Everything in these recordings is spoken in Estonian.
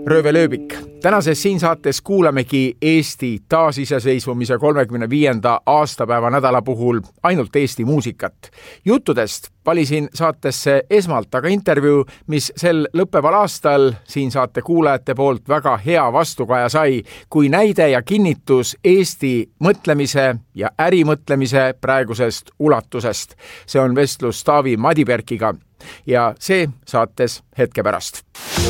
Röövelööbik. Tänases siin saates kuulamegi Eesti taasiseseisvumise 35. aastapäeva nädala puhul ainult Eesti muusikat. Juttudest valisin saatesse esmalt aga intervjuu, mis sel lõppeval aastal siin saate kuulajate poolt väga hea vastukaja sai, kui näide ja kinnitus Eesti mõtlemise ja ärimõtlemise praegusest ulatusest. See on vestlus Taavi Madiberkiga ja see saates hetke pärast.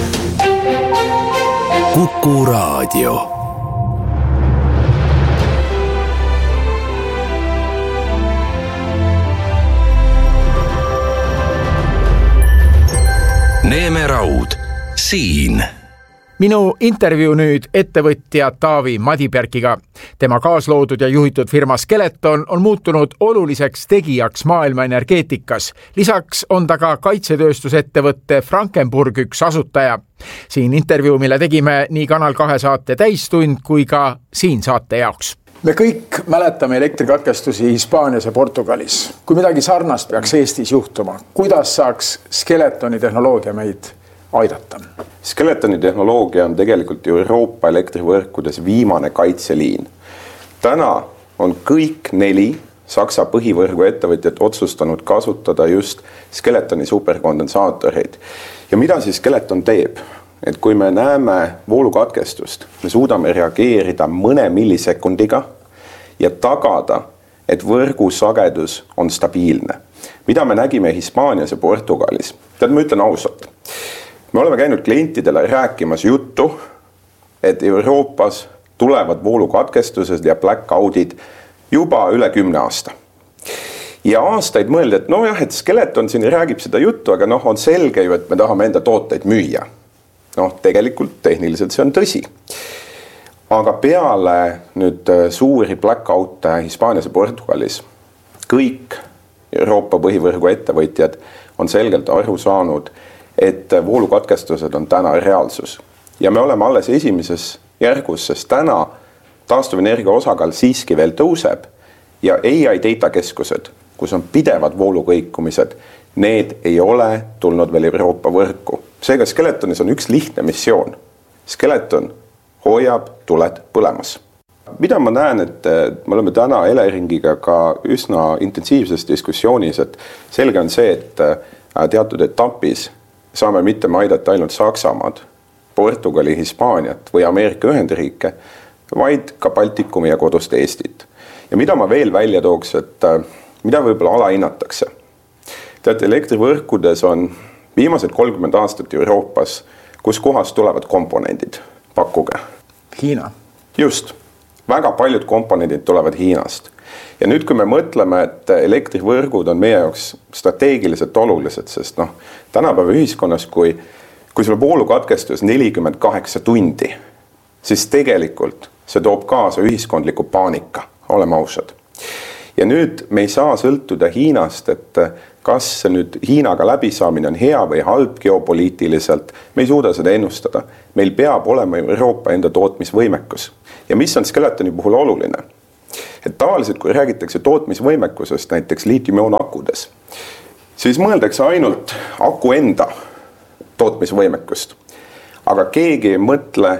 Kuku Raadio. Neeme Raud, siin. Minu intervjuu nüüd ettevõtja Taavi Madiberkiga. Tema kaasloodud ja juhitud firma Skeleton on muutunud oluliseks tegijaks maailma energeetikas. Lisaks on ta ka kaitsetööstusettevõtte Frankenburg üks asutaja. Siin intervjuu, mille tegime nii Kanal 2 saate Täistund kui ka siin saate jaoks. Me kõik mäletame elektrikatkestusi Hispaanias ja Portugalis. Kui midagi sarnast peaks Eestis juhtuma, kuidas saaks Skeletoni tehnoloogia meid aidata? Skeletoni tehnoloogia on tegelikult Euroopa elektrivõrkudes viimane kaitseliin. Täna on kõik 4 Saksa põhivõrgu ettevõtjad otsustanud kasutada just Skeletoni superkondensaatoreid. Ja mida siis Skeleton teeb? Et kui me näeme voolukatkestust, me suudame reageerida mõne millisekundiga ja tagada, et võrgu sagedus on stabiilne. Mida me nägime Hispaanias ja Portugalis? Tead, ma ütlen ausalt. Me oleme käinud klientidele rääkimas juttu, et Euroopas tulevad voolukatkestused ja blackoutid juba üle 10 aasta. Ja aastaid mõeldi, et nojah, et Skeleton siin räägib seda juttu, aga on selge ju, et me tahame enda tooteid müüa. Tegelikult tehniliselt see on tõsi. Aga peale nüüd suuri blackoute Hispaanias ja Portugalis kõik Euroopa põhivõrgu ettevõtjad on selgelt aru saanud, et voolukatkestused on täna reaalsus. Ja me oleme alles esimeses järgus, sest täna taastuvenergia osakaal siiski veel tõuseb ja AI datakeskused, kus on pidevad voolukõikumised, need ei ole tulnud veel Euroopa võrku. Seega Skeletonis on üks lihtne missioon. Skeleton hoiab tuled põlemas. Mida ma näen, et me oleme täna Eleringiga ka üsna intensiivses diskussioonis, et selge on see, et teatud etapis saame mitte aidata ainult Saksamaad, Portugali, Hispaaniat või Ameerika Ühendriike, vaid ka Baltikumi ja kodust Eestit. Ja mida ma veel välja tooks, et mida võib-olla alahinnatakse? Teate, elektrivõrkudes on viimased 30 aastat Euroopas, kus kohast tulevad komponendid. Pakkuge. Hiina. Just. Väga paljud komponendid tulevad Hiinast. Ja nüüd, kui me mõtleme, et elektrivõrgud on meie jaoks strateegiliselt olulised, sest tänapäeva ühiskonnas, kui sul voolukatkestus 48 tundi, siis tegelikult see toob kaasa ühiskondliku paanika, oleme ausad. Ja nüüd me ei saa sõltuda Hiinast, et kas nüüd Hiinaga läbisaamine on hea või halb geopoliitiliselt, me ei suuda seda ennustada. Meil peab olema Euroopa enda tootmisvõimekus. Ja mis on Skeletoni puhul oluline? Et tavaliselt, kui räägitakse tootmisvõimekusest näiteks liitiumioonakkudes, siis mõeldakse ainult aku enda tootmisvõimekust. Aga keegi ei mõtle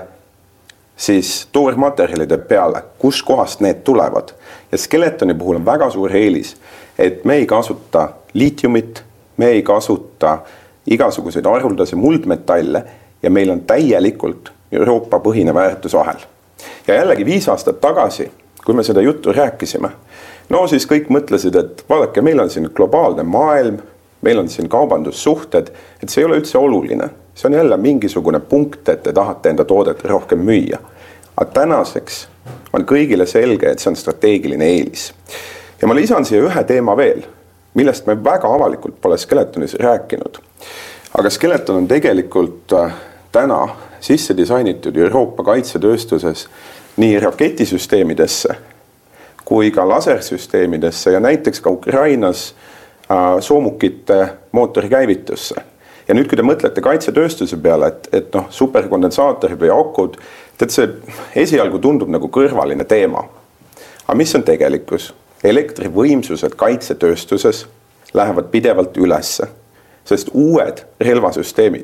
siis toormaterjalide peale, kus kohast need tulevad. Ja Skeletoni puhul on väga suur eelis, et me ei kasuta liitiumit, me ei kasuta igasuguseid haruldasi muldmetalle ja meil on täielikult Euroopa põhine väärtusahel. Ja jällegi 5 aastat tagasi, kui me seda juttu rääkisime, siis kõik mõtlesid, et vaadake, meil on siin globaalne maailm, meil on siin kaubandussuhted, et see ei ole üldse oluline. See on jälle mingisugune punkt, et te tahate enda toodet rohkem müüa. Aga tänaseks on kõigile selge, et see on strateegiline eelis. Ja ma lisan siia ühe teema veel, millest me väga avalikult pole Skeletonis rääkinud. Aga Skeleton on tegelikult täna sisse disainitud Euroopa kaitsetööstuses nii raketisüsteemidesse kui ka lasersüsteemidesse ja näiteks ka Ukrainas soomukite mootori käivitusse. Ja nüüd, kui te mõtlete kaitsetööstuse peale, et superkondensaatorid või akud, et see esialgu tundub nagu kõrvaline teema. Aga mis on tegelikkus? Elektrivõimsused kaitsetööstuses lähevad pidevalt ülesse, sest uued relvasüsteemid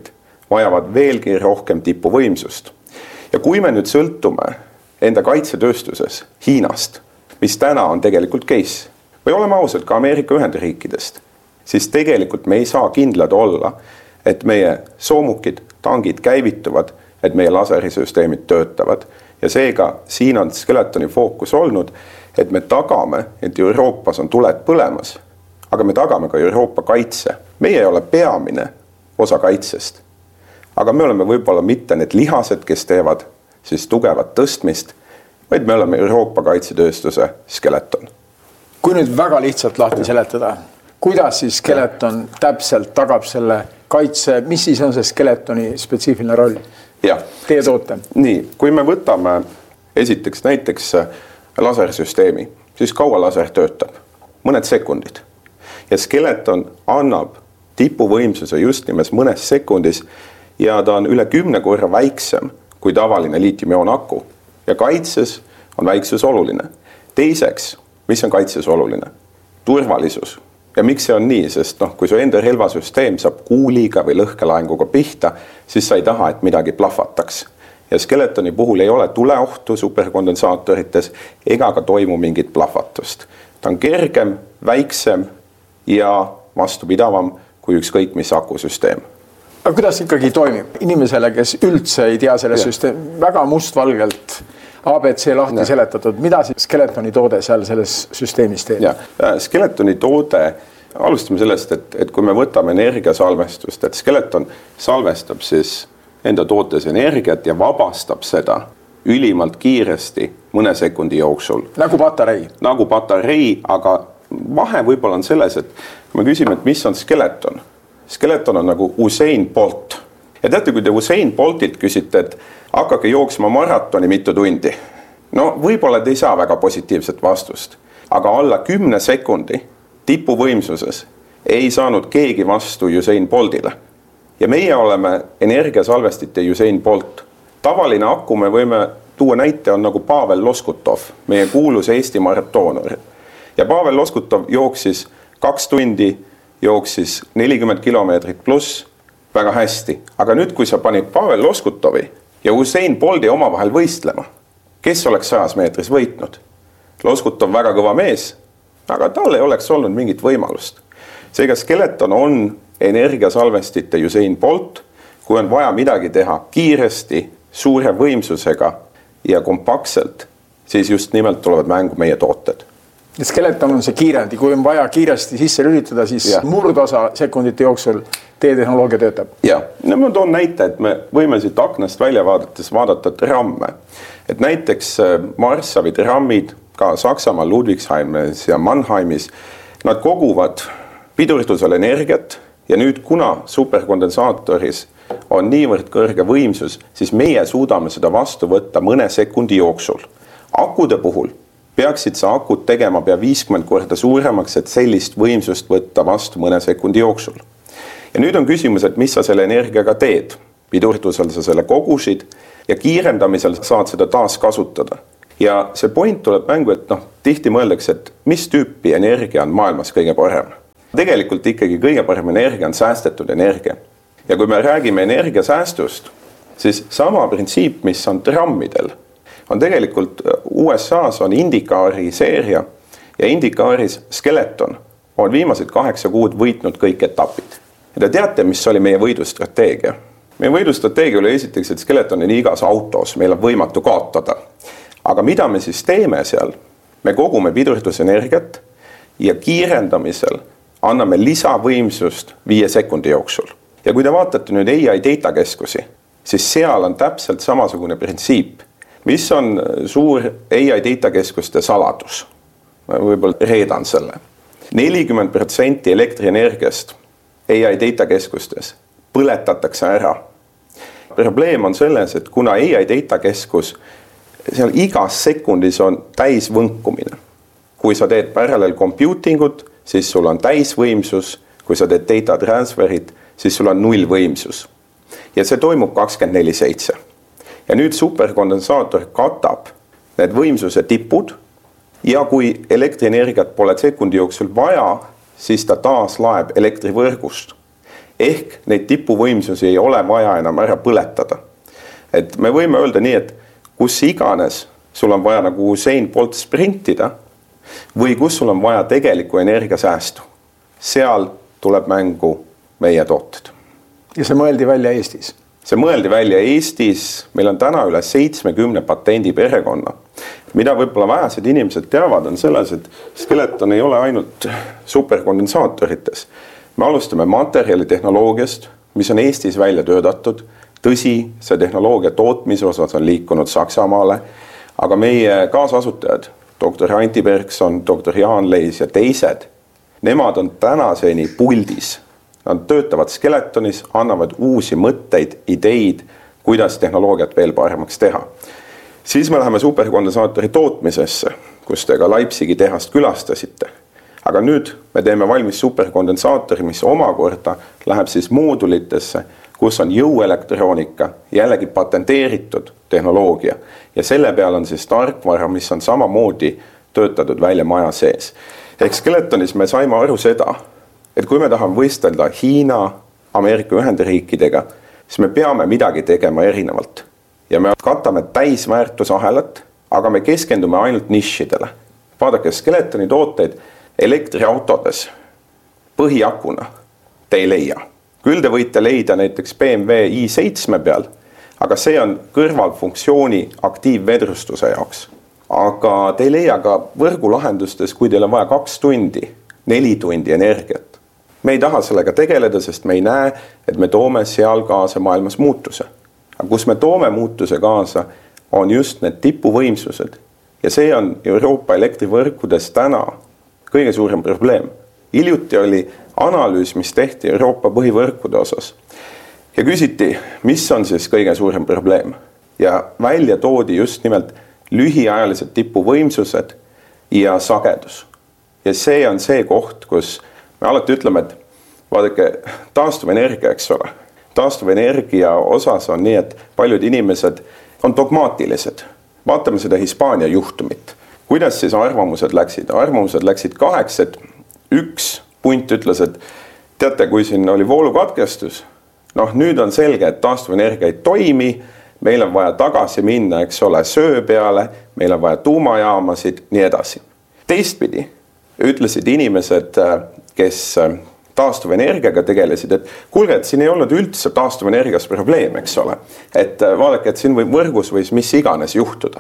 vajavad veelgi rohkem tipuvõimsust. Ja kui me nüüd sõltume enda kaitsetööstuses Hiinast, mis täna on tegelikult case, või oleme ausad ka Ameerika Ühendriikidest, siis tegelikult me ei saa kindlad olla, et meie soomukid, tangid käivituvad, et meie laserisüsteemid töötavad. Ja seega siin on Skeletoni fookus olnud, et me tagame, et Euroopas on tuled põlemas, aga me tagame ka Euroopa kaitse. Meie ei ole peamine osa kaitsest, aga me oleme võib-olla mitte need lihased, kes teevad siis tugevat tõstmist, vaid me oleme Euroopa kaitsetööstuse Skeleton. Kui nüüd väga lihtsalt lahti seletada, kuidas siis Skeleton täpselt tagab selle kaitse, mis siis on see Skeletoni spetsiifiline roll? Ja. Teie toote. Nii, kui me võtame esiteks näiteks lasersüsteemi, siis kaua laser töötab? Mõned sekundid. Ja Skeleton annab tipuvõimsuse just nimelt mõnes sekundis ja ta on üle 10 korra väiksem kui tavaline liitiumioon aku. Ja kaitses on väiksus oluline. Teiseks, mis on kaitses oluline? Turvalisus. Ja miks see on nii? Sest kui su enda relvasüsteem saab kuuliga või lõhkelaenguga pihta, siis sa ei taha, et midagi plahvataks. Ja Skeletoni puhul ei ole tuleohtu superkondensaatorites ega ka toimu mingit plahvatust. Ta on kergem, väiksem ja vastupidavam kui ükskõik mis akusüsteem. Aga kuidas ikkagi toimib? Inimesele, kes üldse ei tea selle süsteemi, väga mustvalgelt ABC lahti seletatud, mida siis Skeletoni toode seal selles süsteemis teeb? Skeletoni toode, alustame sellest, et kui me võtame energiasalvestust, et Skeleton salvestab siis enda tootes energiat ja vabastab seda ülimalt kiiresti mõne sekundi jooksul. Nagu patarei? Nagu patarei, aga vahe võib-olla on selles, et kui me küsime, et mis on Skeleton? Skeleton on nagu Usain Bolt. Ja teate, kui te Usain Boltilt küsite, et hakake jooksma maratoni mitu tundi. No võib-olla te ei saa väga positiivset vastust, aga alla 10 sekundi tipuvõimsuses ei saanud keegi vastu Usain Boltile. Ja meie oleme energiasalvestite Usain Bolt. Tavaline aku me võime tuua näite on nagu Pavel Loskutov, meie kuulus Eesti maratoonur. Ja Pavel Loskutov jooksis 2 tundi, jooksis 40 kilomeetrit pluss väga hästi. Aga nüüd, kui sa panid Pavel Loskutovi ja Usain Bolti omavahel võistlema, kes oleks 100 meetris võitnud? Loskutov väga kõva mees, aga tal ei oleks olnud mingit võimalust. Seega Skeleton on energiasalvestite Usain Bolt, kui on vaja midagi teha kiiresti, suure võimsusega ja kompaktselt, siis just nimelt tulevad mängu meie tooted. Skeleton on see kiirendi, kui on vaja kiiresti sisse lülitada, siis murdosa sekundite jooksul teie tehnoloogia töötab. Ja, ma toon näite, et me võime siit aknast välja vaadata tramme. Et näiteks Marssavid rammid, ka Saksamaal Ludwigsheimis ja Mannheimis, nad koguvad pidurdusel energiat ja nüüd kuna superkondensaatoris on niivõrd kõrge võimsus, siis meie suudame seda vastu võtta mõne sekundi jooksul. Akude puhul peaksid sa akut tegema pea 50 korda suuremaks, et sellist võimsust võtta vastu mõne sekundi jooksul. Ja nüüd on küsimus, et mis sa selle energiaga teed. Pidurdusel sa selle kogusid ja kiirendamisel saad seda taas kasutada. Ja see point tuleb mängu, et tihti mõeldakse, et mis tüüpi energia on maailmas kõige parem. Tegelikult ikkagi kõige parem energia on säästetud energia. Ja kui me räägime energiasäästust, siis sama printsiip, mis on trammidel, on tegelikult USA's on Indikaari seeria ja Indikaaris Skeleton on viimased 8 kuud võitnud kõik etapid. Ja te teate, mis oli meie võidustrateegia? Meie võidustrateegia oli esiteks, et Skeleton on igas autos, meil on võimatu kaotada. Aga mida me siis teeme seal? Me kogume pidurdusenergiat ja kiirendamisel anname lisavõimsust 5 sekundi jooksul. Ja kui te vaatate nüüd AI datakeskusi, siis seal on täpselt samasugune printsiip. Mis on suur AI datakeskuste saladus? Ma võib-olla reedan selle. 40% elektrienergiast AI datakeskustes põletatakse ära. Probleem on selles, et kuna AI datakeskus, seal igas sekundis on täisvõnkumine. Kui sa teed parallel computingut, siis sul on täisvõimsus. Kui sa teed data transferit, siis sul on 0 võimsus. Ja see toimub 24/7. Ja nüüd superkondensaator katab need võimsuse tipud ja kui elektrienergiat pole sekundi jooksul vaja, siis ta taas laeb elektrivõrgust. Ehk neid tipuvõimsusi ei ole vaja enam ära põletada. Et me võime öelda nii, et kus iganes sul on vaja nagu Usain Bolt sprintida või kus sul on vaja tegelikku energiasäästu. Seal tuleb mängu meie tooted. Ja see mõeldi välja Eestis? See mõeldi välja Eestis. Meil on täna üle 70 patendi perekonna. Mida võib-olla vähesed inimesed teavad on selles, et Skeleton ei ole ainult superkondensaatorites. Me alustame materjalitehnoloogiast, mis on Eestis välja töötatud. Tõsi, see tehnoloogia tootmise osas on liikunud Saksamaale, aga meie kaasasutajad, doktor Anti Bergson, doktor Jaan Leis ja teised, nemad on tänaseni puldis. Nad töötavad Skeletonis, annavad uusi mõtteid, ideid, kuidas tehnoloogiat veel paremaks teha. Siis me läheme superkondensaatori tootmisesse, kus te ka Leipzigi tehast külastasite. Aga nüüd me teeme valmis superkondensaatori, mis omakorda läheb siis moodulitesse, kus on jõuelektroonika, jällegi patenteeritud tehnoloogia. Ja selle peal on siis tarkvara, mis on samamoodi töötatud välja maja sees. Ehk Skeletonis me saime aru seda, et kui me tahame võistelda Hiina, Ameerika Ühendriikidega, siis me peame midagi tegema erinevalt. Ja me katame täisväärtusahelat, aga me keskendume ainult nišidele. Vaadake, Skeletoni tooteid elektriautodes põhiakuna te ei leia. Küll te võite leida näiteks BMW i7 peal, aga see on kõrvalfunktsiooni aktiivvedrustuse jaoks. Aga te ei leia ka võrgulahendustes, kui teil on vaja 2 tundi, 4 tundi energiat. Me ei taha sellega tegeleda, sest me ei näe, et me toome seal kaasa maailmas muutuse. Aga kus me toome muutuse kaasa, on just need tipuvõimsused. Ja see on Euroopa elektrivõrkudes täna kõige suurem probleem. Hiljuti oli analüüs, mis tehti Euroopa põhivõrkude osas. Ja küsiti, mis on siis kõige suurem probleem. Ja välja toodi just nimelt lühiajalised tipuvõimsused ja sagedus. Ja see on see koht, kus me alati ütleme, et vaadake, taastuvenergia, eks ole. Taastuvenergia osas on nii, et paljud inimesed on dogmaatilised. Vaatame seda Hispaania juhtumit. Kuidas siis arvamused läksid? Arvamused läksid 8, et üks punt ütles, et teate, kui siin oli voolukatkestus, nüüd on selge, et taastuvenergia ei toimi, meil on vaja tagasi minna, eks ole, söö peale, meil on vaja tuumajaamasid, nii edasi. Teistpidi ütlesid inimesed, kes taastuvenergiaga tegelesid, et kuulge, et siin ei olnud üldse taastuvenergias probleem, eks ole. Et vaadake, et siin võrgus võis mis iganes juhtuda.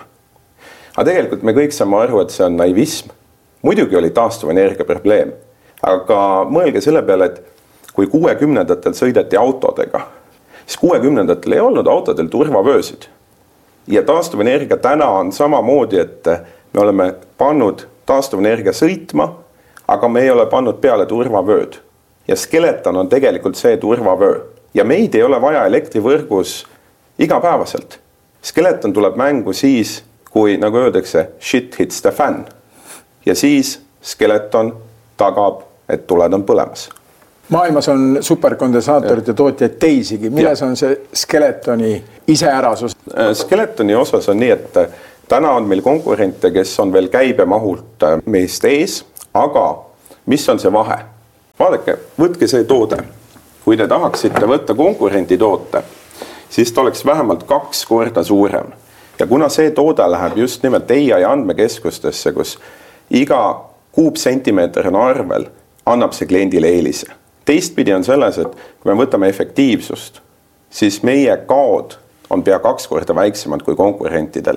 Aga tegelikult me kõik saame aru, et see on naivism. Muidugi oli taastuvenergia probleem. Aga mõelge selle peale, et kui 60-ndatel sõideti autodega, siis 60-ndatel ei olnud autodel turvavöösid. Ja taastuvenergia täna on samamoodi, et me oleme pannud taastuvenergia sõitma, aga me ei ole pannud peale turvavööd. Ja Skeleton on tegelikult see turvavöö. Ja meid ei ole vaja elektrivõrgus igapäevaselt. Skeleton tuleb mängu siis, kui, nagu öeldakse, shit hits the fan. Ja siis Skeleton tagab, et tuled on põlemas. Maailmas on superkondensaatorid ja tootjaid teisigi. Milles on see Skeletoni iseärasus? Skeletoni osas on nii, et täna on meil konkurente, kes on veel käibemahult meist ees, aga mis on see vahe? Vaadake, võtke see toode. Kui te tahaksite võtta konkurendi toote, siis ta oleks vähemalt 2 korda suurem. Ja kuna see toode läheb just nimelt AI andmekeskustesse, kus iga kuupsentimeeter on arvel, annab see kliendile eelise. Teistpidi on selles, et kui me võtame efektiivsust, siis meie kaod on pea 2 korda väiksemad kui konkurentidel.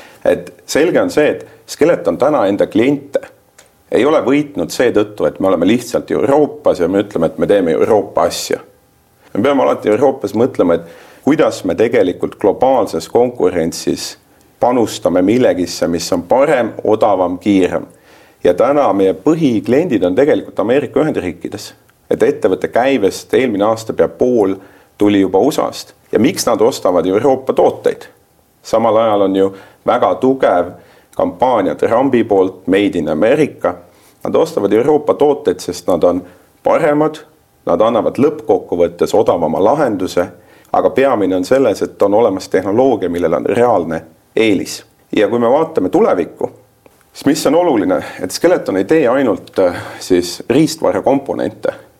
Et selge on see, et Skeleton täna enda kliente ei ole võitnud seetõttu, et me oleme lihtsalt Euroopas ja me ütleme, et me teeme Euroopa asja. Me peame alati Euroopas mõtlema, et kuidas me tegelikult globaalses konkurentsis panustame millegisse, mis on parem, odavam, kiirem. Ja täna meie põhikliendid on tegelikult Ameerika Ühendriikides. Et ettevõtte käivest eelmine aasta pea pool tuli juba USA-st. Ja miks nad ostavad Euroopa tooteid? Samal ajal on ju väga tugev kampaania Trumpi poolt Made in America. Nad ostavad Euroopa tooteid, sest nad on paremad, nad annavad lõppkokkuvõttes odavama lahenduse, aga peamine on selles, et on olemas tehnoloogia, millel on reaalne eelis. Ja kui me vaatame tulevikku, siis mis on oluline, et Skeleton ei tee ainult siis riistvara komponente.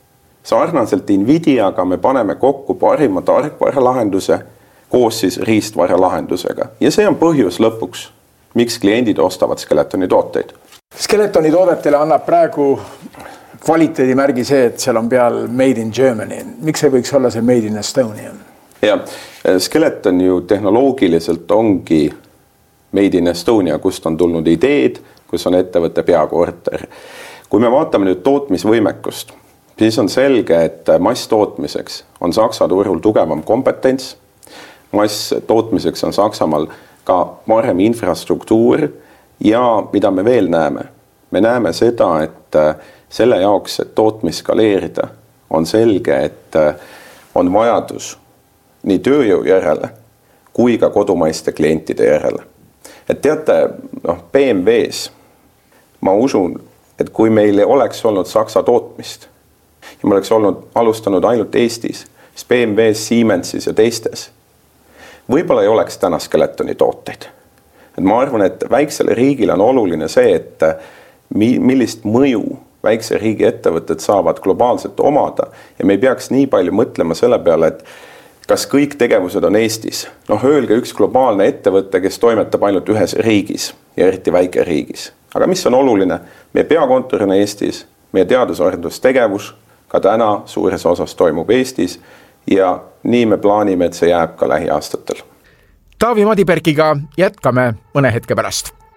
sarnaselt Nvidiaga me paneme kokku parima tarkvaralahenduse koos siis riistvaralahendusega. Ja see on põhjus lõpuks, miks kliendid ostavad Skeletoni tooteid. Skeletoni toodetele annab praegu kvaliteedimärgi see, et seal on peal Made in Germany. Miks ei võiks olla see Made in Estonia? Ja Skeleton ju tehnoloogiliselt ongi Made in Estonia, kust on tulnud ideed, kus on ettevõtte peakorter. Kui me vaatame nüüd tootmisvõimekust, siis on selge, et masstootmiseks on Saksa turul tugevam kompetents. Masstootmiseks on Saksamaal ka parem infrastruktuur ja mida me veel näeme? Me näeme seda, et selle jaoks, et tootmist skaleerida, on selge, et on vajadus nii tööjõu järele kui ka kodumaiste klientide järele. Et teate, BMW-s ma usun, et kui meil oleks olnud Saksa tootmist ja me oleks alustanud ainult Eestis, siis BMW-s, Siemensis ja teistes, võib-olla ei oleks täna Skeletoni tooteid. Et ma arvan, et väiksele riigile on oluline see, et millist mõju väikse riigi ettevõtted saavad globaalselt omada ja me ei peaks nii palju mõtlema selle peale, et kas kõik tegevused on Eestis. Öelge üks globaalne ettevõte, kes toimetab ainult ühes riigis ja eriti väike riigis. Aga mis on oluline? Meie peakontor on Eestis, meie teadus-arendustegevus ka täna suures osas toimub Eestis ja nii me plaanime, et see jääb ka lähiaastatel. Taavi Madiberkiga jätkame mõne hetke pärast.